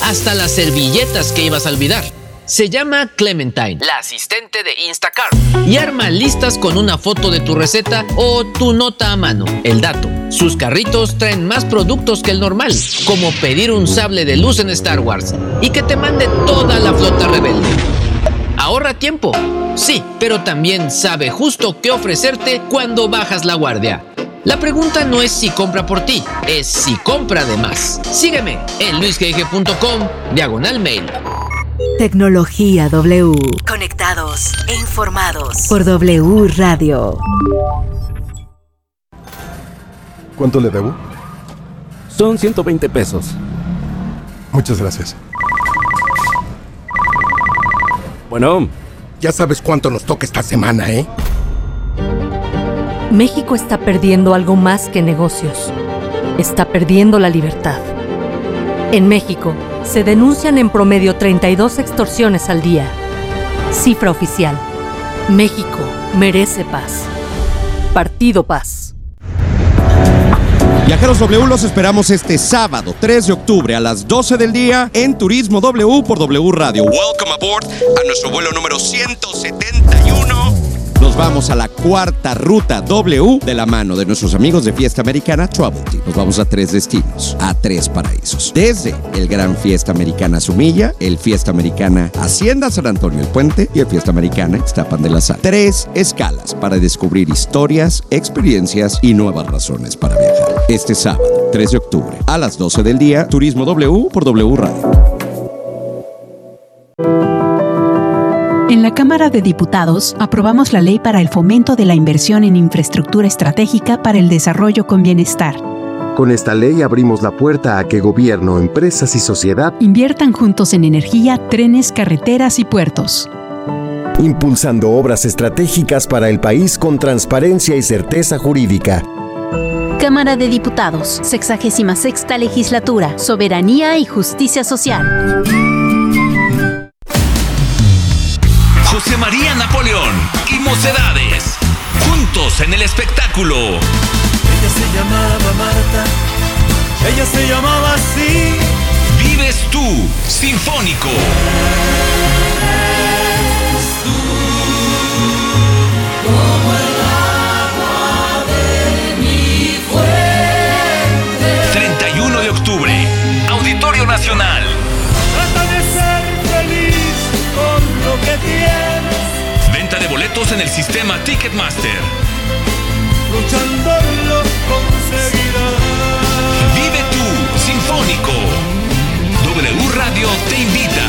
hasta las servilletas que ibas a olvidar. Se llama Clementine, la asistente de Instacart, y arma listas con una foto de tu receta o tu nota a mano. El dato: sus carritos traen más productos que el normal, como pedir un sable de luz en Star Wars y que te mande toda la flota rebelde. ¿Ahorra tiempo? Sí, pero también sabe justo qué ofrecerte cuando bajas la guardia. La pregunta no es si compra por ti, es si compra de más. Sígueme en luisgg.com/mail. Tecnología W. Conectados e informados por W Radio. ¿Cuánto le debo? Son 120 pesos. Muchas gracias. Bueno. Ya sabes cuánto nos toca esta semana, ¿eh? México está perdiendo algo más que negocios. Está perdiendo la libertad. En México, se denuncian en promedio 32 extorsiones al día. Cifra oficial. México merece paz. Partido Paz. Viajeros W, los esperamos este sábado 3 de octubre a las 12 del día en Turismo W por W Radio. Welcome aboard a nuestro vuelo número 171. Nos vamos a la cuarta ruta W de la mano de nuestros amigos de Fiesta Americana Travel Team. Nos vamos a 3 destinos, a 3 paraísos. Desde el Gran Fiesta Americana Sumilla, el Fiesta Americana Hacienda San Antonio el Puente y el Fiesta Americana Ixtapan de la Sal. 3 escalas para descubrir historias, experiencias y nuevas razones para viajar. Este sábado, 3 de octubre, a las 12 del día, Turismo W por W Radio. En la Cámara de Diputados aprobamos la ley para el fomento de la inversión en infraestructura estratégica para el desarrollo con bienestar. Con esta ley abrimos la puerta a que gobierno, empresas y sociedad inviertan juntos en energía, trenes, carreteras y puertos. Impulsando obras estratégicas para el país con transparencia y certeza jurídica. Cámara de Diputados, 66ª Legislatura, Soberanía y Justicia Social. José María Napoleón y Mocedades, juntos en el espectáculo. Ella se llamaba Marta, ella se llamaba así. Vives tú, Sinfónico. Eres tú, como el agua de mi fuente. 31 de octubre, Auditorio Nacional. Trata de ser feliz con lo que tienes. Venta de boletos en el sistema Ticketmaster. Luchando lo conseguirás. Vive tú, Sinfónico. W Radio te invita.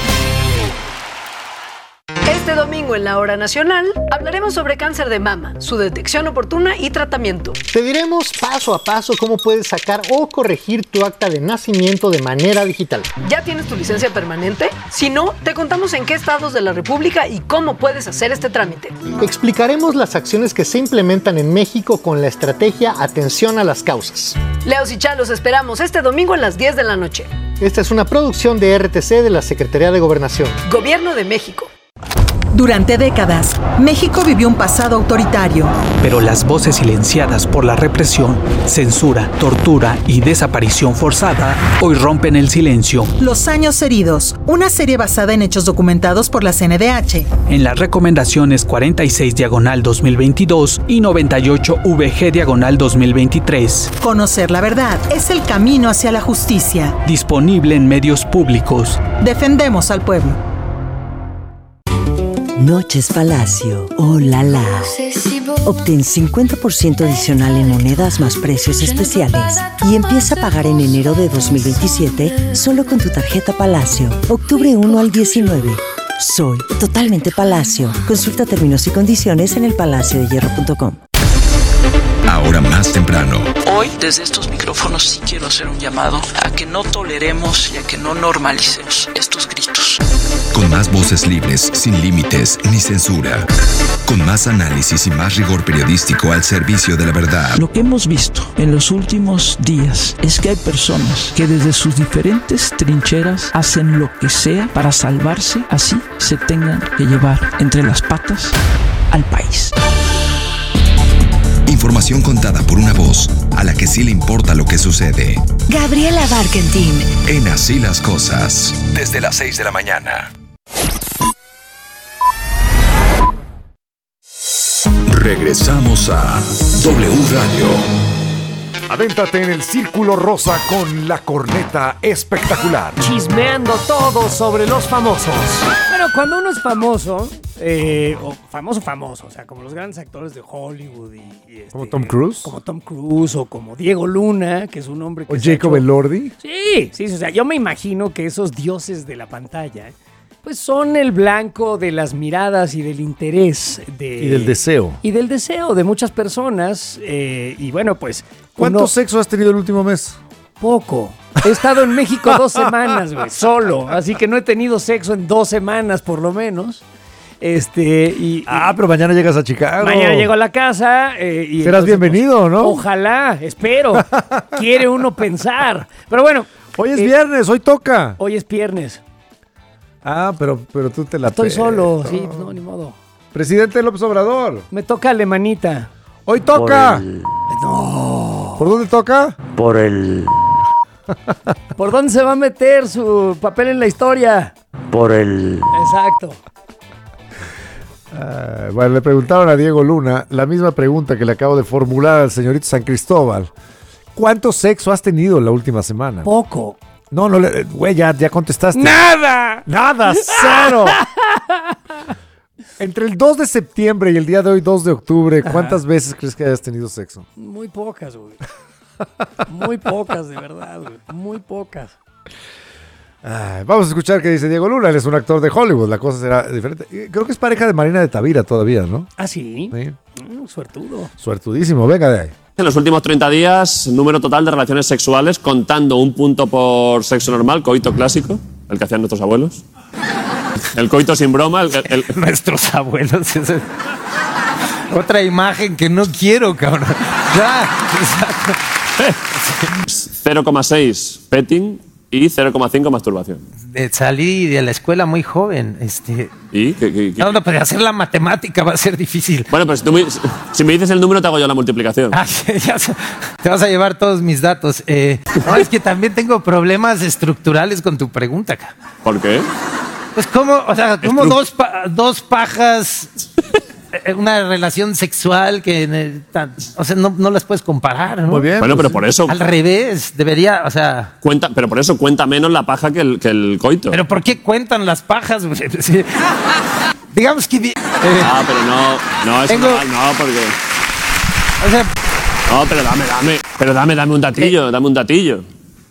Este domingo en la Hora Nacional hablaremos sobre cáncer de mama, su detección oportuna y tratamiento. Te diremos paso a paso cómo puedes sacar o corregir tu acta de nacimiento de manera digital. ¿Ya tienes tu licencia permanente? Si no, te contamos en qué estados de la República y cómo puedes hacer este trámite. Explicaremos las acciones que se implementan en México con la estrategia Atención a las Causas. Leos y Chalos esperamos este domingo a las 10 de la noche. Esta es una producción de RTC de la Secretaría de Gobernación. Gobierno de México. Durante décadas, México vivió un pasado autoritario. Pero las voces silenciadas por la represión, censura, tortura y desaparición forzada hoy rompen el silencio. Los años heridos, una serie basada en hechos documentados por la CNDH. En las recomendaciones 46/2022 y 98VG/2023. Conocer la verdad es el camino hacia la justicia. Disponible en medios públicos. Defendemos al pueblo. Noches Palacio. ¡Oh, la la! Obtén 50% adicional en monedas más precios especiales y empieza a pagar en enero de 2027 solo con tu tarjeta Palacio. Octubre 1 al 19. Soy totalmente Palacio. Consulta términos y condiciones en elpalaciodehierro.com. Ahora más temprano. Hoy, desde estos micrófonos, sí quiero hacer un llamado a que no toleremos y a que no normalicemos estos gritos. Con más voces libres, sin límites ni censura. Con más análisis y más rigor periodístico al servicio de la verdad. Lo que hemos visto en los últimos días es que hay personas que desde sus diferentes trincheras hacen lo que sea para salvarse, así se tengan que llevar entre las patas al país. Información contada por una voz, a la que sí le importa lo que sucede. Gabriela Barkentin. En Así las Cosas, desde las 6 de la mañana. Regresamos a W Radio. Adéntrate en el Círculo Rosa con la corneta espectacular. Chismeando todo sobre los famosos. Bueno, cuando uno es famoso, o famoso, o sea, como los grandes actores de Hollywood ¿Como Tom Cruise? Como Tom Cruise o como Diego Luna, que es un hombre que ¿O Jacob Elordi? Sí, o sea, yo me imagino que esos dioses de la pantalla pues son el blanco de las miradas y del interés Y del deseo. Y del deseo de muchas personas. Y bueno, pues... ¿Cuánto sexo has tenido el último mes? Poco. He estado en México 2 semanas, güey, solo. Así que no he tenido sexo en 2 semanas, por lo menos. Pero mañana llegas a Chicago. Mañana llego a la casa. Serás entonces, bienvenido, pues, ¿no? Ojalá, espero. Quiere uno pensar. Pero bueno. Hoy es viernes, hoy toca. Hoy es viernes. Pero tú te la Estoy solo, sí, no, ni modo. Presidente López Obrador. Me toca alemanita. Hoy toca. No. ¿Por dónde toca? ¿Por dónde se va a meter su papel en la historia? Exacto. Bueno, le preguntaron a Diego Luna la misma pregunta que le acabo de formular al señorito San Cristóbal. ¿Cuánto sexo has tenido la última semana? Poco. No, güey, ya contestaste. ¡Nada! ¡Nada! ¡Cero! Entre el 2 de septiembre y el día de hoy, 2 de octubre, ¿cuántas veces crees que hayas tenido sexo? Muy pocas, güey. Muy pocas, de verdad, güey. Muy pocas. Vamos a escuchar qué dice Diego Luna. Él es un actor de Hollywood. La cosa será diferente. Creo que es pareja de Marina de Tavira todavía, ¿no? ¿Ah, sí? Sí. Suertudo. Suertudísimo. Venga de ahí. En los últimos 30 días, número total de relaciones sexuales, contando un punto por sexo normal, coito clásico, el que hacían nuestros abuelos. El coito sin broma. Nuestros abuelos. Esa es otra imagen que no quiero, cabrón. Ya, exacto. 0,6 petting y 0,5 masturbación. Salí de la escuela muy joven. ¿Y? ¿Qué? No, pero hacer la matemática va a ser difícil. Bueno, pues si me dices el número, te hago yo la multiplicación. Te vas a llevar todos mis datos. No, es que también tengo problemas estructurales con tu pregunta. ¿Por qué? Pues como dos pajas, una relación sexual que, o sea, no las puedes comparar, ¿no? Muy bien. Bueno, pero por eso... Al revés, debería, o sea... Pero por eso cuenta menos la paja que el coito. ¿Pero por qué cuentan las pajas? Sí. Digamos que... pero no, eso no, porque... O sea... No, pero dame un datillo, dame un datillo.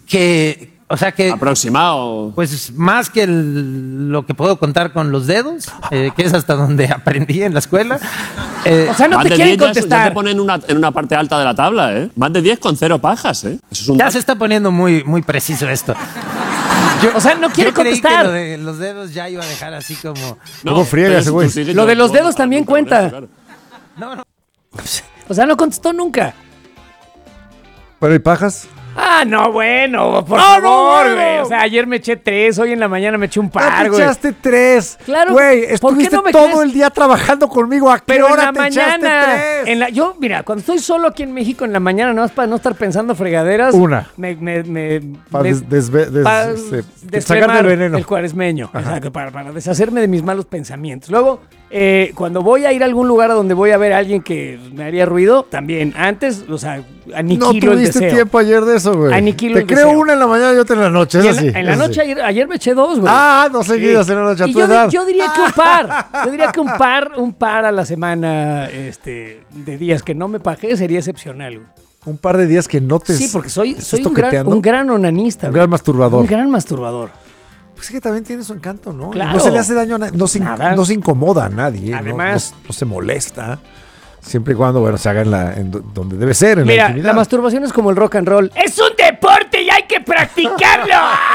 O sea que... Aproximado. Pues más que lo que puedo contar con los dedos, que es hasta donde aprendí en la escuela. O sea, no te quieren contestar. Ya te ponen en una parte alta de la tabla, ¿eh? Más de 10 con 0 pajas, ¿eh? Eso es ya se está poniendo muy, muy preciso esto. O sea, no quiere contestar. Que lo de los dedos ya iba a dejar así como... ¿Cómo friega ese güey? Lo de los dedos también cuenta. No. O sea, no contestó nunca. ¿Pero hay pajas? No, bueno, por favor, güey. O sea, ayer me eché 3, hoy en la mañana me eché un par, güey. Te echaste 3. Claro. Güey, estuviste todo el día trabajando conmigo. ¿A qué hora te echaste 3? Yo, mira, cuando estoy solo aquí en México en la mañana, nada más para no estar pensando fregaderas. Para sacarte el veneno. El cuaresmeño. Exacto, para deshacerme de mis malos pensamientos. Luego, cuando voy a ir a algún lugar a donde voy a ver a alguien que me haría ruido, también. Antes, o sea, aniquilo el deseo. No tuviste tiempo ayer de eso, güey. Aniquilo te creo una en la mañana y otra en la noche. En la noche, ayer me eché 2, güey. 2 seguidas en la noche a tu edad. Yo diría que un par. Yo diría que un par a la semana de días que no me pagué sería excepcional, güey. Un par de días que no te... Sí, porque soy un gran onanista. Un gran masturbador. Un gran masturbador. Pues es que también tiene su encanto, ¿no? Claro. No se le hace daño a nadie, no se incomoda a nadie. Además... No se molesta. Siempre y cuando, bueno, se haga en donde debe ser, en Mira, la intimidad. La masturbación es como el rock and roll. ¡Es un deporte y hay que practicarlo!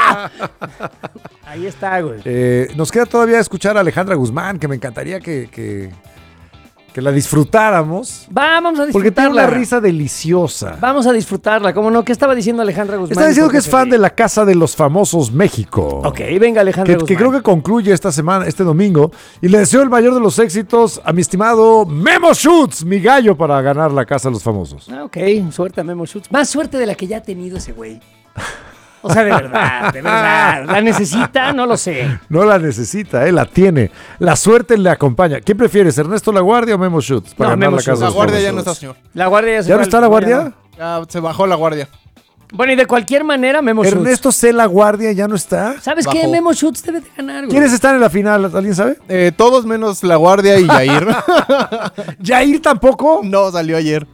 Ahí está, güey. Nos queda todavía escuchar a Alejandra Guzmán, que me encantaría que que la disfrutáramos. Vamos a disfrutarla. Porque tiene una risa deliciosa. Vamos a disfrutarla, ¿cómo no? ¿Qué estaba diciendo Alejandra Guzmán? Está diciendo que es fan de La Casa de los Famosos México. Ok, venga Alejandra Guzmán. Que creo que concluye esta semana, este domingo. Y le deseo el mayor de los éxitos a mi estimado Memo Schutz, mi gallo, para ganar La Casa de los Famosos. Ok, suerte a Memo Schutz. Más suerte de la que ya ha tenido ese güey. O sea, de verdad. ¿La necesita? No lo sé. No la necesita, la tiene. La suerte le acompaña. ¿Quién prefieres, Ernesto Laguardia o Memo Schutz para ganar Memo La Casa de La los Guardia Famosos? ya no está, señor. La Guardia ¿Ya no está La Guardia? Ya se bajó La Guardia. Bueno, y de cualquier manera, Memo Schutz. Ernesto C. La Guardia ya no está. ¿Sabes qué? Memo Schutz debe de ganar, güey. ¿Quiénes están en la final? ¿Alguien sabe? Todos menos La Guardia y Yair. ¿Yair tampoco? No, salió ayer.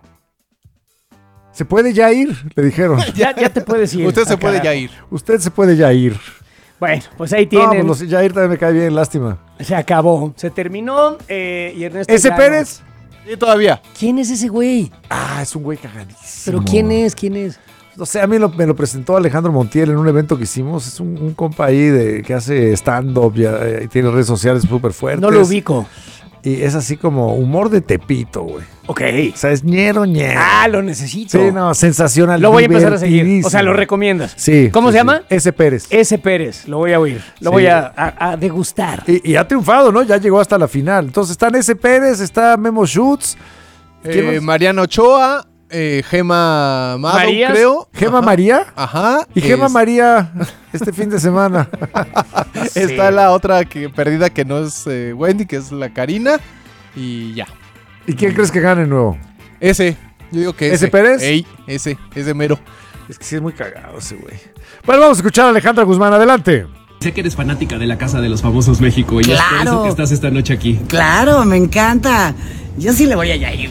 ¿Se puede ya ir? Le dijeron. ya te puedes ir. Usted se puede ya ir. Usted se puede ya ir. Bueno, pues ahí tienen. No, pues Yair también me cae bien, lástima. Se acabó. Se terminó. Y Ernesto. ¿Ese Pérez? Sí, todavía. ¿Quién es ese güey? Es un güey cagadísimo. ¿Pero quién es? ¿Quién es? No sé, a mí me lo presentó Alejandro Montiel en un evento que hicimos. Es un compa ahí que hace stand-up y tiene redes sociales súper fuertes. No lo ubico. Y es así como humor de Tepito, güey. Ok. O sea, es ñero. Lo necesito. Sí, no, sensacional. Lo voy a empezar a seguir. O sea, lo recomiendas. Sí. ¿Cómo se llama? S. Pérez. S. Pérez. Lo voy a oír. Lo voy a degustar. Y ha triunfado, ¿no? Ya llegó hasta la final. Entonces están S. Pérez, está Memo Schutz. Mariano Ochoa, Gema Amado, ¿Marías? creo. ¿Gema María? Ajá. Y Gema María este fin de semana. Está la otra perdida que no es Wendy, que es la Karina. Y ya. ¿Y quién crees que gane nuevo? Ese. Yo digo que ¿Ese Pérez? Ese mero. Es que sí es muy cagado ese güey. Bueno, vamos a escuchar a Alejandra Guzmán. Adelante. Sé que eres fanática de La Casa de los Famosos México y es por eso que estás esta noche aquí. Claro, me encanta. Yo sí le voy a Yair.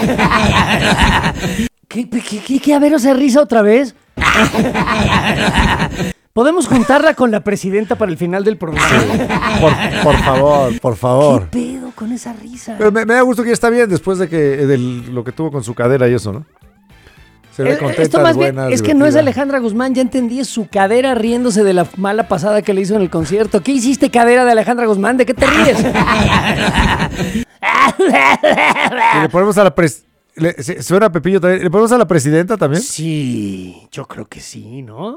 ¿Qué? A ver, ¿se risa otra vez? ¿Podemos juntarla con la presidenta para el final del programa? Por favor. ¿Qué pedo con esa risa? Pero me da gusto que ya está bien después de lo que tuvo con su cadera y eso, ¿no? Se ve contenta, esto más bien buena, es que no es divertida. Alejandra Guzmán, ya entendí, es su cadera riéndose de la mala pasada que le hizo en el concierto. ¿Qué hiciste, cadera de Alejandra Guzmán? ¿De qué te ríes? Y le ponemos a la suena Pepillo también. ¿Le ponemos a la presidenta también? Sí, yo creo que sí, ¿no?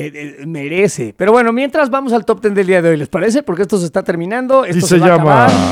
Merece. Pero bueno, mientras vamos al top 10 del día de hoy, ¿les parece? Porque esto se está terminando. Esto Y se va a llama acabar.